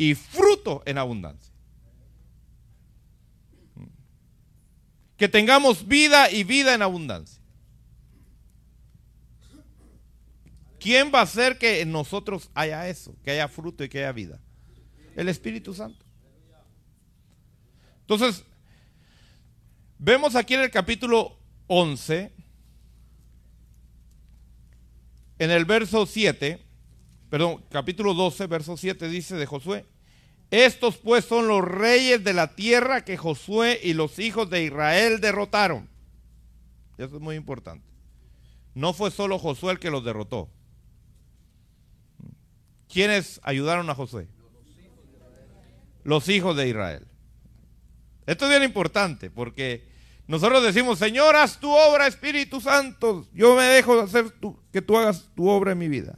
y fruto en abundancia. Que tengamos vida y vida en abundancia. ¿Quién va a hacer que en nosotros haya eso? Que haya fruto y que haya vida. El Espíritu Santo. Entonces, vemos aquí en el capítulo 11, en el verso 7, perdón, capítulo 12, verso 7 dice de Josué: estos pues son los reyes de la tierra que Josué y los hijos de Israel derrotaron. Eso es muy importante. No fue solo Josué el que los derrotó. ¿Quiénes ayudaron a Josué? Los hijos de Israel. Esto es bien importante porque nosotros decimos: Señor, haz tu obra, Espíritu Santo. Yo me dejo hacer que tú hagas tu obra en mi vida.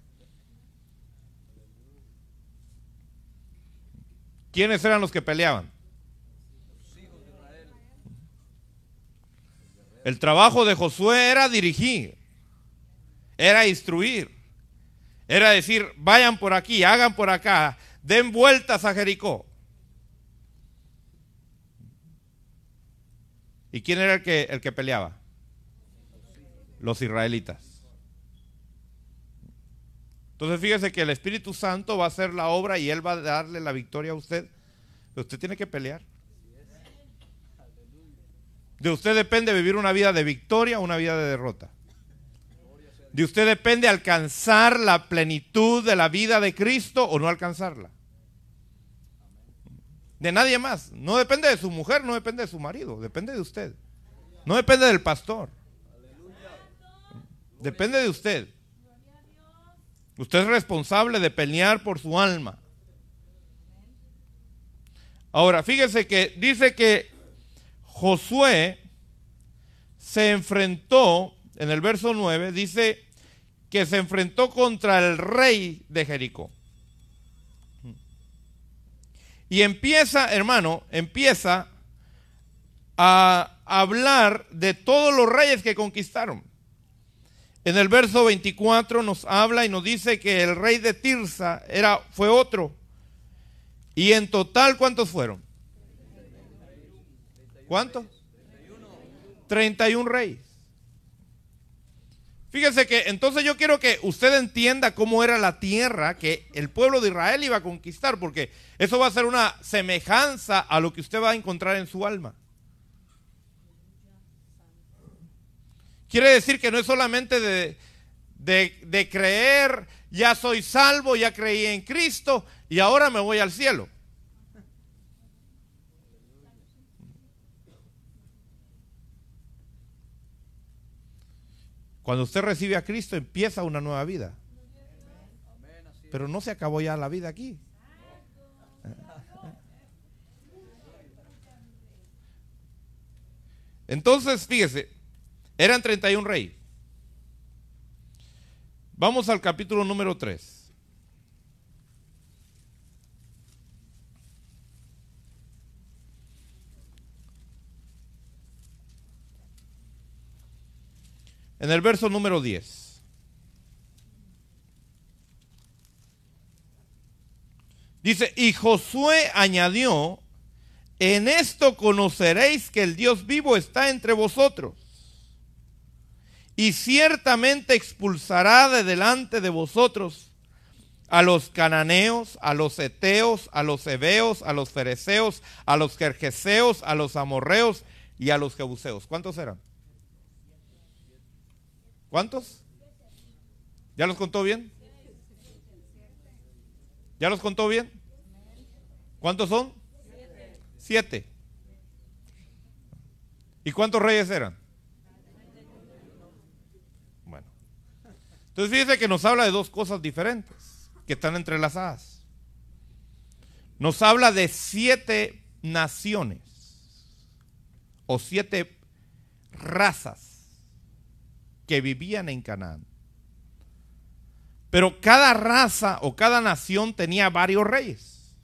¿Quiénes eran los que peleaban? El trabajo de Josué era dirigir, era instruir, era decir: vayan por aquí, hagan por acá, den vueltas a Jericó. ¿Y quién era el que peleaba? Los israelitas. Entonces fíjese que el Espíritu Santo va a hacer la obra y Él va a darle la victoria a usted. Pero usted tiene que pelear. De usted depende vivir una vida de victoria o una vida de derrota. De usted depende alcanzar la plenitud de la vida de Cristo o no alcanzarla. De nadie más. No depende de su mujer, no depende de su marido, depende de usted. No depende del pastor. Depende de usted. Usted es responsable de pelear por su alma. Ahora, fíjese que dice que Josué se enfrentó, en el verso 9, dice que se enfrentó contra el rey de Jericó. Y empieza, hermano, empieza a hablar de todos los reyes que conquistaron. En el verso 24 nos habla y nos dice que el rey de Tirsa fue otro. Y en total, ¿cuántos fueron? ¿Cuántos? 31 reyes. Fíjese que entonces yo quiero que usted entienda cómo era la tierra que el pueblo de Israel iba a conquistar, porque eso va a ser una semejanza a lo que usted va a encontrar en su alma. Quiere decir que no es solamente de creer: ya soy salvo, ya creí en Cristo y ahora me voy al cielo. Cuando usted recibe a Cristo, empieza una nueva vida. Pero no se acabó ya la vida aquí. Entonces, fíjese, eran 31 reyes. Vamos al capítulo número 3. En el verso número 10. Dice: y Josué añadió: en esto conoceréis que el Dios vivo está entre vosotros, y ciertamente expulsará de delante de vosotros a los cananeos, a los heteos, a los heveos, a los fereceos, a los gergeseos, a los amorreos y a los jebuseos. ¿Cuántos eran? ¿Cuántos? ¿Ya los contó bien? ¿Ya los contó bien? ¿Cuántos son? 7. ¿Y cuántos reyes eran? Bueno. Entonces fíjese que nos habla de dos cosas diferentes que están entrelazadas. Nos habla de 7 naciones o 7 razas que vivían en Canaán. Pero cada raza o cada nación tenía varios reyes.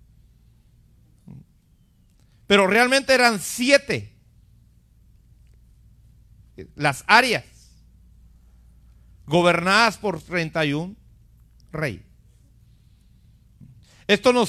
Pero realmente eran 7 las áreas gobernadas por 31 reyes. Esto nos